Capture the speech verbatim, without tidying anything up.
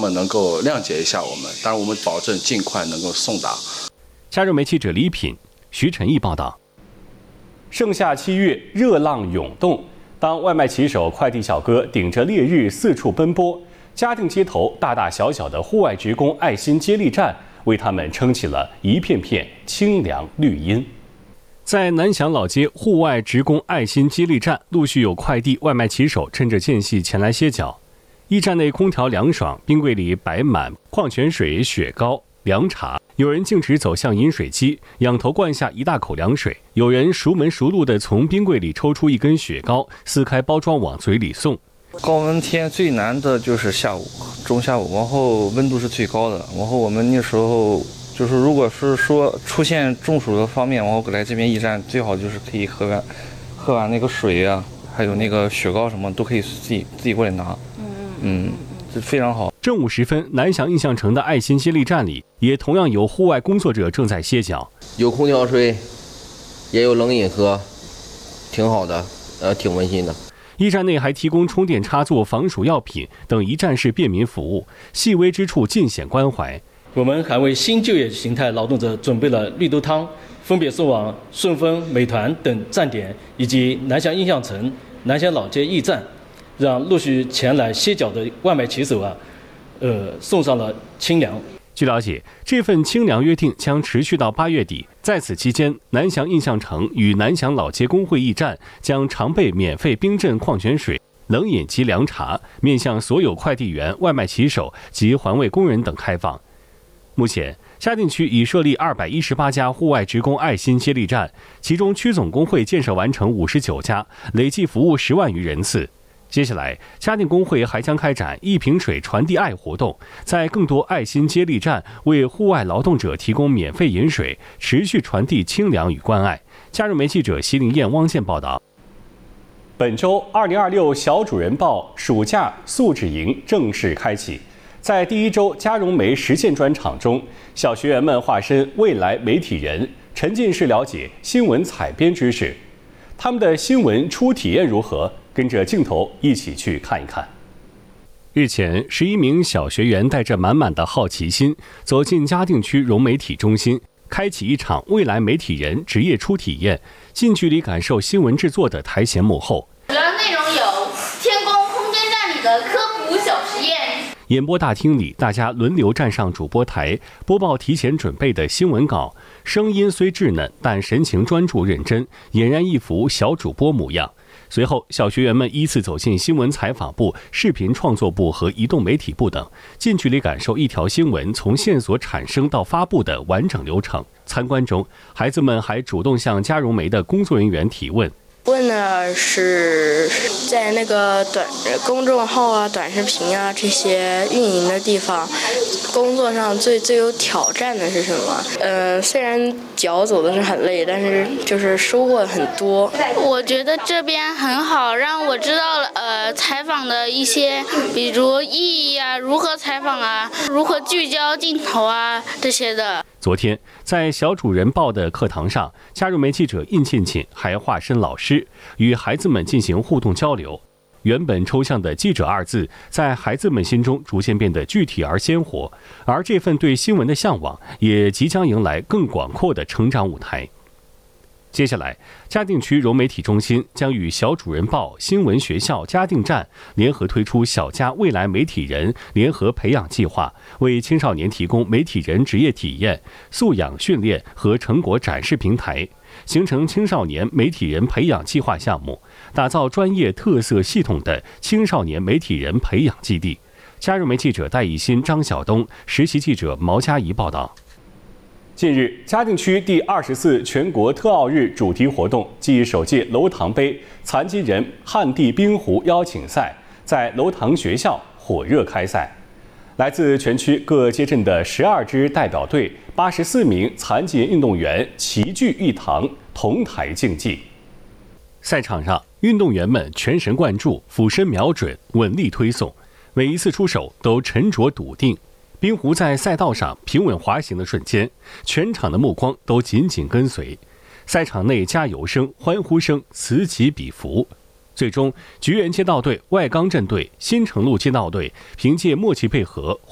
们能够谅解一下我们，当然我们保证尽快能够送达。 加热煤记者李品、徐晨毅报道。盛夏七月，热浪涌动，当外卖骑手、快递小哥顶着烈日四处奔波，嘉定街头大大小小的户外职工爱心接力站为他们撑起了一片片清凉绿荫。在南翔老街户外职工爱心接力站，陆续有快递、外卖骑手趁着间隙前来歇脚。驿站内空调凉爽，冰柜里摆满矿泉水、雪糕、凉茶，有人径直走向饮水机，仰头灌下一大口凉水；有人熟门熟路地从冰柜里抽出一根雪糕，撕开包装往嘴里送。 高温天最难的就是下午、中下午，然后温度是最高的。然后我们那时候就是，如果是说出现中暑的方面，然后来这边驿站，最好就是可以喝完喝完那个水啊，还有那个雪糕什么都可以自己自己过来拿。嗯，这非常好。 正午时分，南翔印象城的爱心接力站里，也同样有户外工作者正在歇脚， 有空调水，也有冷饮喝，挺好的，呃，挺温馨的。 驿站内还提供充电插座、防暑药品等一站式便民服务，细微之处尽显关怀。 我们还为新就业形态劳动者准备了绿豆汤，分别送往顺丰、美团等站点，以及南翔印象城、南翔老街驿站，让陆续前来歇脚的外卖骑手啊，呃，送上了清凉。 据了解，这份清凉约定将持续到八月底。在此期间，南翔印象城与南翔老街工会驿站将常备免费冰镇矿泉水、冷饮及凉茶，面向所有快递员、外卖骑手及环卫工人等开放。目前，嘉定区已设立二百一十八家户外职工爱心接力站，其中区总工会建设完成五十九家，累计服务十万余人次。接下来，嘉定工会还将开展一瓶水传递爱活动，在更多爱心接力站为户外劳动者提供免费饮水，持续传递清凉与关爱。加入媒记者席林燕、汪健报道。本周二零二六小主人报暑假素质营正式开启。在第一周嘉融媒实践专场中，小学员们化身未来媒体人，沉浸式了解新闻采编知识。他们的新闻初体验如何？跟着镜头一起去看一看。日前，十一名小学员带着满满的好奇心，走进嘉定区融媒体中心，开启一场未来媒体人职业初体验，近距离感受新闻制作的台前幕后。 主要内容有天宫空间站里的科普小实验。 演播大厅里，大家轮流站上主播台，播报提前准备的新闻稿，声音虽稚嫩，但神情专注认真，俨然一副小主播模样。随后，小学员们依次走进新闻采访部、视频创作部和移动媒体部等，近距离感受一条新闻从线索产生到发布的完整流程。参观中，孩子们还主动向嘉融媒的工作人员提问。 问的是在那个短公众号啊、短视频啊这些运营的地方，工作上最最有挑战的是什么？呃，虽然脚走的是很累，但是就是收获很多。 我觉得这边很好，让我知道了呃采访的一些，比如意义啊，如何采访啊，如何聚焦镜头啊这些的。 昨天，在小主人报的课堂上，嘉融媒记者印沁沁还化身老师，与孩子们进行互动交流。原本抽象的记者二字，在孩子们心中逐渐变得具体而鲜活，而这份对新闻的向往，也即将迎来更广阔的成长舞台。接下来，嘉定区融媒体中心将与小主人报新闻学校嘉定站联合推出小嘉未来媒体人联合培养计划，为青少年提供媒体人职业体验、素养训练和成果展示平台，形成青少年媒体人培养计划项目，打造专业特色系统的青少年媒体人培养基地。嘉融媒记者戴以新、张晓东，实习记者毛佳怡报道。近日，嘉定区第二十四全国特奥日主题活动暨首届楼堂杯残疾人旱地冰壶邀请赛在楼堂学校火热开赛。来自全区各街镇的十二支代表队、八十四名残疾人运动员齐聚一堂，同台竞技。赛场上，运动员们全神贯注、俯身瞄准、稳力推送，每一次出手都沉着笃定。冰壶在赛道上平稳滑行的瞬间，全场的目光都紧紧跟随。赛场内加油声、欢呼声此起彼伏。最终，菊园街道队、外钢镇队、新城路街道队凭借默契配合，